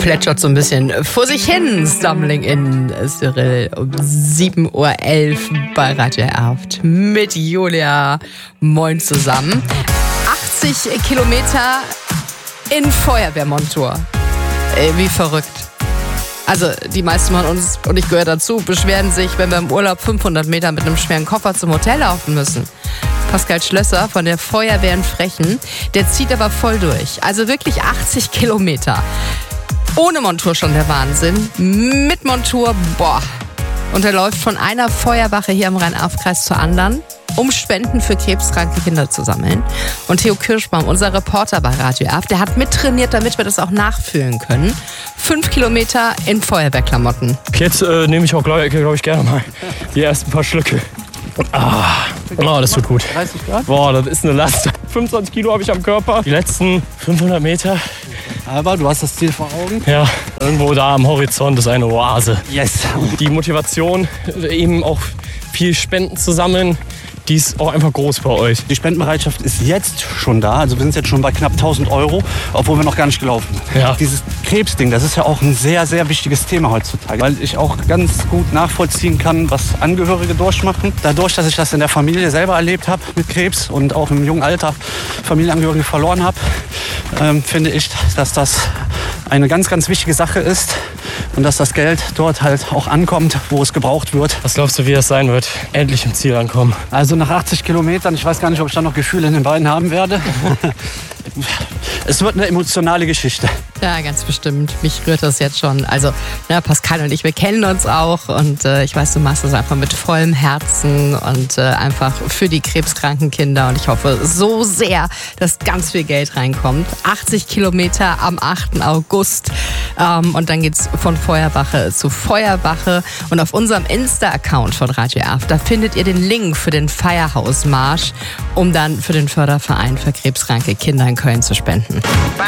plätschert so ein bisschen vor sich hin. Stumbling in Cyril um 7.11 Uhr bei Radio Erft mit Julia. Moin zusammen. 80 Kilometer in Feuerwehrmontur. Wie verrückt. Also die meisten von uns, und ich gehöre dazu, beschweren sich, wenn wir im Urlaub 500 Meter mit einem schweren Koffer zum Hotel laufen müssen. Pascal Schlösser von der Feuerwehr in Frechen, der zieht aber voll durch. Also wirklich 80 Kilometer. Ohne Montur schon der Wahnsinn. Mit Montur, boah. Und er läuft von einer Feuerwache hier im Rhein-Erft-Kreis zur anderen, um Spenden für krebskranke Kinder zu sammeln. Und Theo Kirschbaum, unser Reporter bei Radio Erft, der hat mittrainiert, damit wir das auch nachfühlen können. 5 Kilometer in Feuerwehrklamotten. Jetzt nehme ich auch, glaube ich, gerne mal die ersten paar Schlücke. Oh, das tut gut. 30 Grad? Boah, das ist eine Last. 25 Kilo habe ich am Körper. Die letzten 500 Meter. Aber du hast das Ziel vor Augen. Ja, irgendwo da am Horizont ist eine Oase. Yes. Die Motivation, eben auch viel Spenden zu sammeln, die ist auch einfach groß bei euch. Die Spendenbereitschaft ist jetzt schon da. Also wir sind jetzt schon bei knapp 1.000 €, obwohl wir noch gar nicht gelaufen sind. Ja. Dieses Krebsding, das ist ja auch ein sehr, sehr wichtiges Thema heutzutage. Weil ich auch ganz gut nachvollziehen kann, was Angehörige durchmachen. Dadurch, dass ich das in der Familie selber erlebt habe mit Krebs und auch im jungen Alter Familienangehörige verloren habe, finde ich, dass das eine ganz, ganz wichtige Sache ist. Und dass das Geld dort halt auch ankommt, wo es gebraucht wird. Was glaubst du, wie das sein wird? Endlich im Ziel ankommen. Also nach 80 Kilometern, ich weiß gar nicht, ob ich da noch Gefühle in den Beinen haben werde. Es wird eine emotionale Geschichte. Ja, ganz bestimmt. Mich rührt das jetzt schon. Also, Pascal und ich, wir kennen uns auch. Und ich weiß, du machst das einfach mit vollem Herzen und einfach für die krebskranken Kinder. Und ich hoffe so sehr, dass ganz viel Geld reinkommt. 80 Kilometer am 8. August. Und dann geht's von Feuerwache zu Feuerwache. Und auf unserem Insta-Account von Radio Erft, da findet ihr den Link für den Feierhausmarsch, um dann für den Förderverein für krebskranke Kinder in Köln zu spenden.